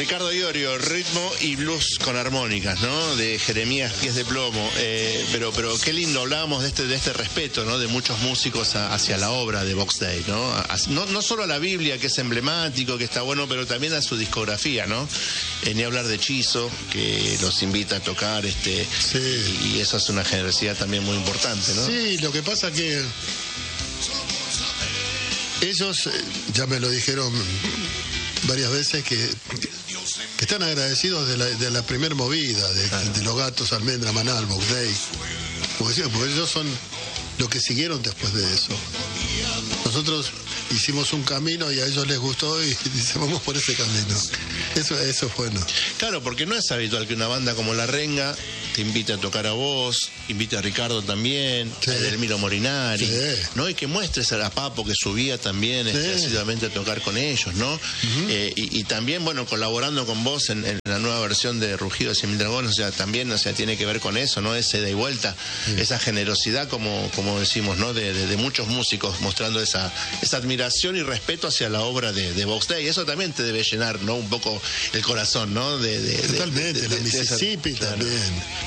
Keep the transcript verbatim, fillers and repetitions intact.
Ricardo Iorio, ritmo y blues con armónicas, ¿no? De Jeremías Pies de Plomo. Eh, pero, pero qué lindo, hablábamos de este, de este respeto, ¿no? De muchos músicos a, hacia la obra de Box Day, ¿no? A, no, no solo a la Biblia, que es emblemático, que está bueno, pero también a su discografía, ¿no? Eh, ni hablar de Hechizo, que los invita a tocar, este, sí. y, y eso es una generosidad también muy importante, ¿no? Sí, lo que pasa que ellos, ya me lo dijeron varias veces, que, que están agradecidos de la, de la primer movida, de, claro. de los Gatos, Almendra, Manal, Box Day, porque, porque ellos son los que siguieron después de eso. Nosotros hicimos un camino y a ellos les gustó y dice, vamos por ese camino. Eso, eso es bueno. Claro, porque no es habitual que una banda como La Renga te invite a tocar a vos, invite a Ricardo también, sí. a Edelmiro Morinari, sí. ¿no? Y que muestres a Papo, que subía también sí. este, asiduamente a tocar con ellos, ¿no? Uh-huh. eh, y, y también, bueno, colaborando con vos en, en la nueva versión de Rugido de Cien Mil Dragones, o sea, también, o sea, tiene que ver con eso, ¿no? Ese de y vuelta, sí. esa generosidad, como, como decimos, ¿no? De, de, de muchos músicos mostrando esa, esa admiración y respeto hacia la obra de, de Box Day. Eso también te debe llenar, ¿no? Un poco el corazón, ¿no? De, de, Totalmente, de, de, la de, Mississippi de esa, también. Claro.